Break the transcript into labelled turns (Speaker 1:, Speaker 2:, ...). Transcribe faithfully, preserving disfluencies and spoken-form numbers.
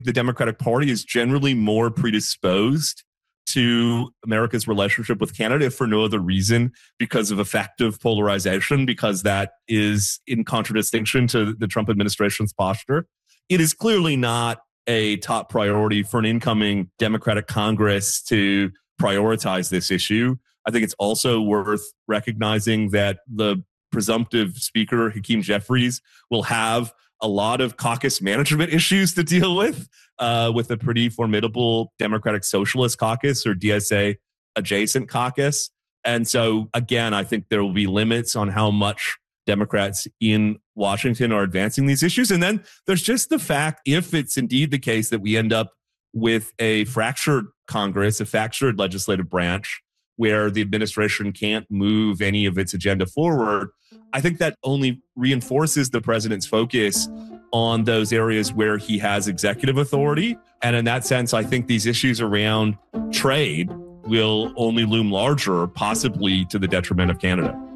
Speaker 1: the Democratic Party is generally more predisposed to America's relationship with Canada, if for no other reason, because of effective polarization, because that is in contradistinction to the Trump administration's posture. It is clearly not a top priority for an incoming Democratic Congress to prioritize this issue. I think it's also worth recognizing that the presumptive speaker, Hakeem Jeffries, will have a lot of caucus management issues to deal with, uh, with a pretty formidable Democratic Socialist Caucus or D S A adjacent caucus. And so, again, I think there will be limits on how much Democrats in Washington are advancing these issues. And then there's just the fact, if it's indeed the case that we end up with a fractured Congress, a fractured legislative branch, where the administration can't move any of its agenda forward, I think that only reinforces the president's focus on those areas where he has executive authority. And in that sense, I think these issues around trade will only loom larger, possibly to the detriment of Canada.